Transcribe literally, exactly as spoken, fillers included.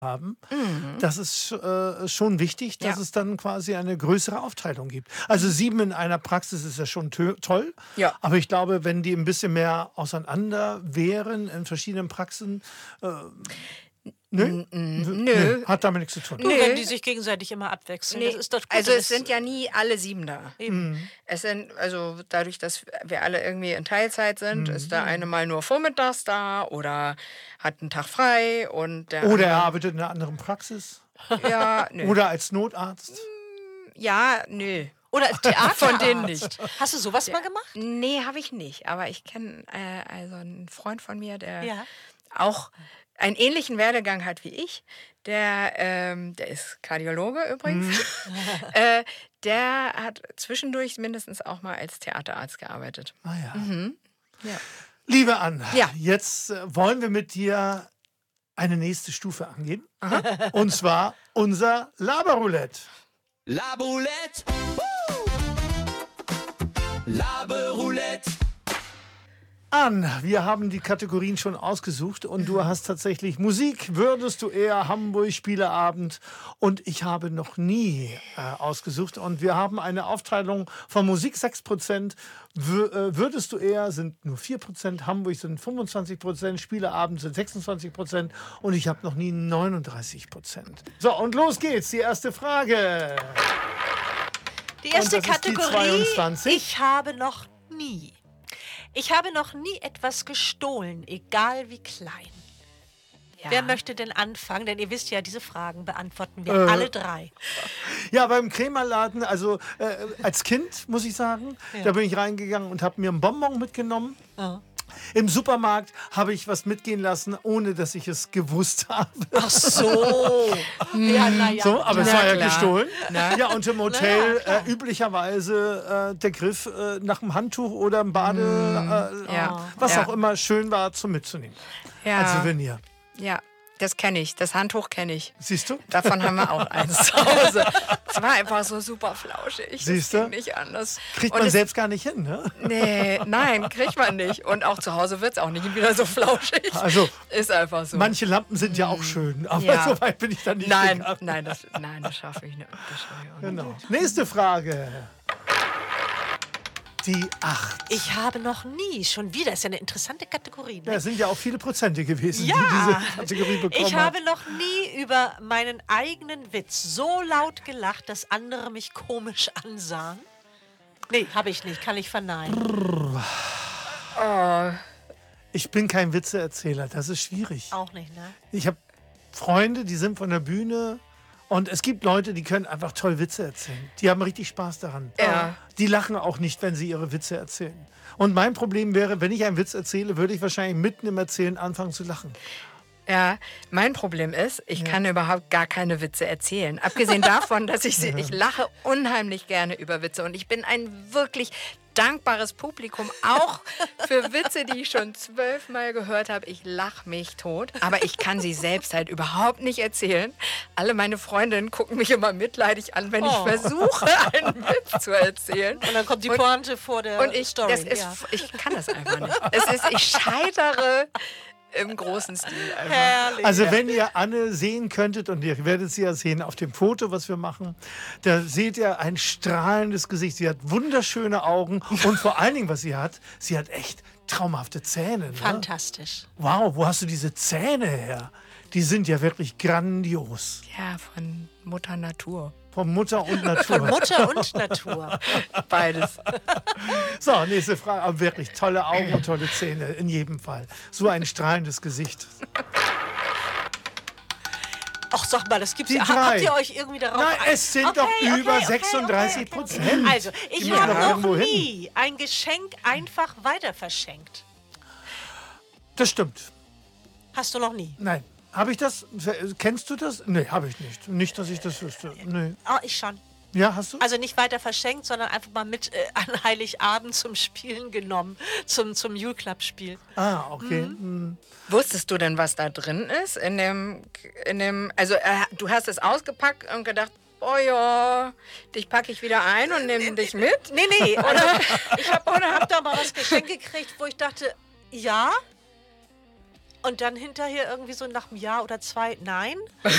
haben, mhm. das ist äh, schon wichtig, dass ja. es dann quasi eine größere Aufteilung gibt. Also sieben in einer Praxis ist ja schon toll, ja. aber ich glaube, wenn die ein bisschen mehr auseinander wären in verschiedenen Praxen, äh, Nö? Nö. Nö, hat damit nichts zu tun. Nur wenn die sich gegenseitig immer abwechseln. Nee. Das ist doch gut. Also es sind ja nie alle sieben da. Mhm. Es sind, also dadurch, dass wir alle irgendwie in Teilzeit sind, mhm. ist der eine mal nur vormittags da oder hat einen Tag frei. Und der oder er arbeitet in einer anderen Praxis. Ja, nö. Oder als Notarzt. Ja, nö. Oder als Theater. Von denen nicht. Hast du sowas ja. mal gemacht? Nee, habe ich nicht. Aber ich kenne äh, also einen Freund von mir, der ja. auch einen ähnlichen Werdegang hat wie ich. Der, ähm, der ist Kardiologe übrigens. Mhm. äh, der hat zwischendurch mindestens auch mal als Theaterarzt gearbeitet. Ah ja. Mhm. ja. Liebe Anna, ja. jetzt äh, wollen wir mit dir eine nächste Stufe angehen. Aha. Und zwar unser Laberroulette. Laberroulette. Laberroulette. An, wir haben die Kategorien schon ausgesucht und du hast tatsächlich Musik, würdest du eher Hamburg, Spieleabend und ich habe noch nie äh, ausgesucht und wir haben eine Aufteilung von Musik sechs Prozent, würdest du eher sind nur vier Prozent, Hamburg sind fünfundzwanzig Prozent, Spieleabend sind sechsundzwanzig Prozent und ich habe noch nie neununddreißig Prozent. So und los geht's, die erste Frage. Die erste Kategorie, die ich habe noch nie. Ich habe noch nie etwas gestohlen, egal wie klein. Ja. Wer möchte denn anfangen? Denn ihr wisst ja, diese Fragen beantworten wir äh. alle drei. Ja, beim Krämerladen, also äh, als Kind, muss ich sagen, ja. da bin ich reingegangen und habe mir einen Bonbon mitgenommen. Ja. Im Supermarkt habe ich was mitgehen lassen, ohne dass ich es gewusst habe. Ach so. ja, na ja. So, aber na es war ja klar. gestohlen. Na. Ja, und im Hotel ja, äh, üblicherweise äh, der Griff äh, nach dem Handtuch oder dem Bade, äh, ja. was ja. auch immer schön war zum mitzunehmen. Ja. Als Souvenir. Ja. Das kenne ich, das Handtuch kenne ich. Siehst du? Davon haben wir auch eins zu Hause. Es war einfach so super flauschig. Siehst du? Nicht anders. Kriegt und man es, selbst gar nicht hin, ne? Nee, nein, kriegt man nicht. Und auch zu Hause wird es auch nicht wieder so flauschig. Also, ist einfach so. Manche Lampen sind ja auch schön, aber ja. so weit bin ich dann nicht Nein, gegangen. nein, das, nein, das schaffe ich nicht. Das schaffe ich auch genau. nicht. Nächste Frage. Die acht. Ich habe noch nie, schon wieder, ist ja eine interessante Kategorie. Ne? Ja, es sind ja auch viele Prozente gewesen, ja. die diese Kategorie bekommen Ich hat. habe noch nie über meinen eigenen Witz so laut gelacht, dass andere mich komisch ansahen. Nee, habe ich nicht, kann ich verneinen. Oh. Ich bin kein Witzeerzähler, das ist schwierig. Auch nicht, ne? Ich habe Freunde, die sind von der Bühne und es gibt Leute, die können einfach toll Witze erzählen. Die haben richtig Spaß daran. Ja. Die lachen auch nicht, wenn sie ihre Witze erzählen. Und mein Problem wäre, wenn ich einen Witz erzähle, würde ich wahrscheinlich mitten im Erzählen anfangen zu lachen. Ja, mein Problem ist, ich ja. kann überhaupt gar keine Witze erzählen. Abgesehen davon, dass ich sie, ich lache unheimlich gerne über Witze und ich bin ein wirklich dankbares Publikum, auch für Witze, die ich schon zwölfmal gehört habe. Ich lache mich tot, aber ich kann sie selbst halt überhaupt nicht erzählen. Alle meine Freundinnen gucken mich immer mitleidig an, wenn oh. ich versuche, einen Witz zu erzählen. Und dann kommt die Pointe vor der und ich, Story. Das ist, ja. ich kann das einfach nicht. Es ist, ich scheitere im großen Stil einfach. Herrlich. Also wenn ihr Anne sehen könntet, und ihr werdet sie ja sehen auf dem Foto, was wir machen, da seht ihr ein strahlendes Gesicht. Sie hat wunderschöne Augen und vor allen Dingen, was sie hat, sie hat echt traumhafte Zähne. Ne? Fantastisch. Wow, wo hast du diese Zähne her? Die sind ja wirklich grandios. Ja, von Mutter Natur. Von Mutter und Natur. Von Mutter und Natur. Beides. So, nächste Frage. Aber wirklich tolle Augen und tolle Zähne, in jedem Fall. So ein strahlendes Gesicht. Ach, sag mal, das gibt's Die ja. drei. Habt ihr euch irgendwie darauf... Nein, es sind okay, doch okay, über okay, sechsunddreißig Prozent. Okay, okay. Also, ich Die müssen habe doch noch irgendwo hin. nie ein Geschenk einfach weiter verschenkt. Das stimmt. Hast du noch nie? Nein. Habe ich das? Kennst du das? Nee, habe ich nicht. Nicht, dass ich das wüsste. Nee. Ah, ich schon. Ja, hast du? Also nicht weiter verschenkt, sondern einfach mal mit äh, an Heiligabend zum Spielen genommen, zum, zum Jule-Club-Spiel. Ah, okay. Mhm. Mhm. Wusstest du denn, was da drin ist? In dem, in dem, also äh, du hast es ausgepackt und gedacht, oh ja, dich packe ich wieder ein und nehme dich mit? Nee, nee. Also, ich habe hab da mal was geschenkt gekriegt, wo ich dachte, ja. Und dann hinterher irgendwie so nach einem Jahr oder zwei, nein.